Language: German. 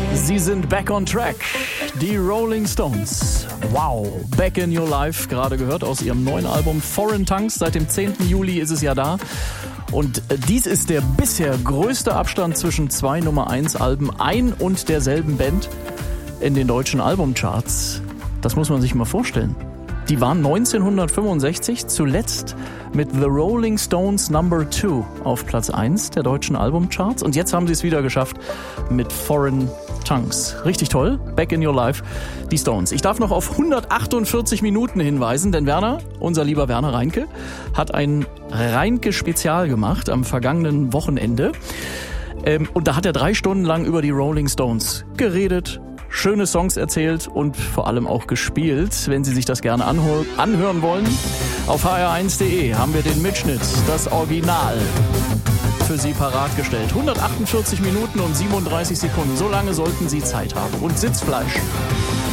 Sie sind back on track. Die Rolling Stones. Wow, Back in Your Life, gerade gehört aus ihrem neuen Album Foreign Tongues. Seit dem 10. Juli ist es ja da. Und dies ist der bisher größte Abstand zwischen zwei Nummer-1-Alben ein und derselben Band in den deutschen Albumcharts. Das muss man sich mal vorstellen. Die waren 1965 zuletzt mit The Rolling Stones No. 2 auf Platz 1 der deutschen Albumcharts. Und jetzt haben sie es wieder geschafft mit Foreign Tongues. Richtig toll. Back in Your Life, die Stones. Ich darf noch auf 148 Minuten hinweisen, denn Werner, unser lieber Werner Reinke, hat ein Reinke-Spezial gemacht am vergangenen Wochenende. Und da hat er 3 Stunden lang über die Rolling Stones geredet, schöne Songs erzählt und vor allem auch gespielt. Wenn Sie sich das gerne anhören wollen, auf hr1.de haben wir den Mitschnitt, das Original, für Sie parat gestellt. 148 Minuten und 37 Sekunden, so lange sollten Sie Zeit haben. Und Sitzfleisch